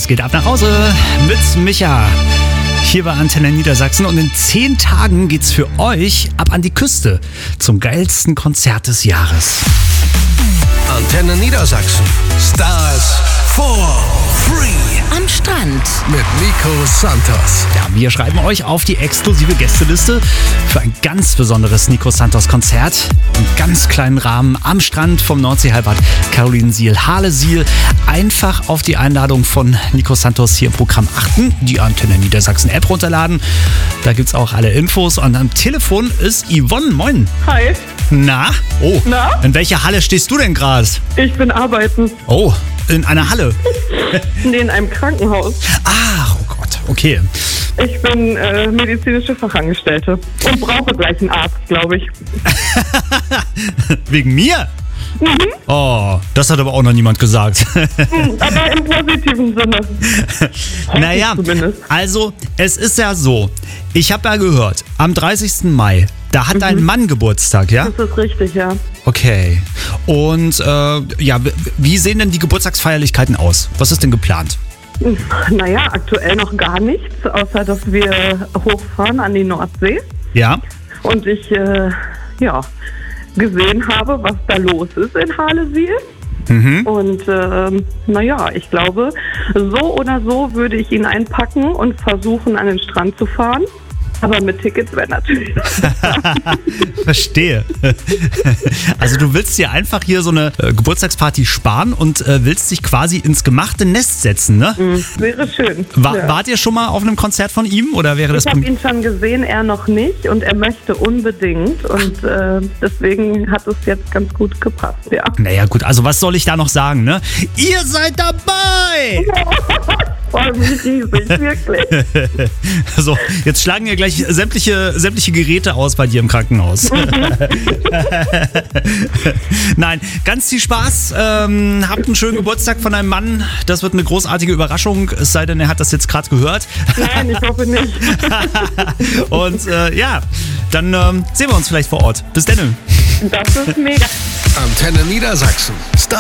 Es geht ab nach Hause mit Micha. Hier bei Antenne Niedersachsen und in 10 Tagen geht's für euch ab an die Küste zum geilsten Konzert des Jahres. Antenne Niedersachsen. Stars for free. Am Strand. Mit Nico Santos. Ja, wir schreiben euch auf die exklusive Gästeliste für ein ganz besonderes Nico Santos Konzert. Im ganz kleinen Rahmen am Strand vom Nordseehalbbad Carolinensiel, Harlesiel. Einfach auf die Einladung von Nico Santos hier im Programm achten. Die Antenne Niedersachsen App runterladen. Da gibt's auch alle Infos. Und am Telefon ist Yvonne. Moin. Hi. Na? Oh. Na? In welcher Halle stehst du denn gerade? Ich bin arbeiten. Oh, in einer Halle. Nee, in einem Krankenhaus. Ach, oh Gott, okay. Ich bin medizinische Fachangestellte und brauche gleich einen Arzt, glaube ich. Wegen mir? Oh, das hat aber auch noch niemand gesagt. Aber im positiven Sinne. Naja, Zumindest. also es ist ja so, ich habe ja gehört, am 30. Mai, da hat dein Mann Geburtstag, ja? Das ist richtig, ja. Okay. Und ja, wie sehen denn die Geburtstagsfeierlichkeiten aus? Was ist denn geplant? Naja, aktuell noch gar nichts, außer dass wir hochfahren an die Nordsee. Ja? Und ich, gesehen habe, was da los ist in Harlesiel. Und naja, ich glaube, so oder so würde ich ihn einpacken und versuchen, an den Strand zu fahren. Aber mit Tickets wäre natürlich. Verstehe. Also du willst dir einfach hier so eine Geburtstagsparty sparen und willst dich quasi ins gemachte Nest setzen, ne? Wäre schön. Ja. Wart ihr schon mal auf einem Konzert von ihm oder wäre das? Ich habe ihn schon gesehen, er noch nicht und er möchte unbedingt und deswegen hat es jetzt ganz gut gepasst, ja. Naja gut, also was soll ich da noch sagen, ne? Ihr seid dabei! Ich freue mich riesig, wirklich. So, jetzt schlagen wir gleich sämtliche Geräte aus bei dir im Krankenhaus. Nein, ganz viel Spaß. Habt einen schönen Geburtstag von deinem Mann. Das wird eine großartige Überraschung, es sei denn, er hat das jetzt gerade gehört. Nein, ich hoffe nicht. Und ja, dann sehen wir uns vielleicht vor Ort. Bis dann. Das ist mega. Antenne Niedersachsen.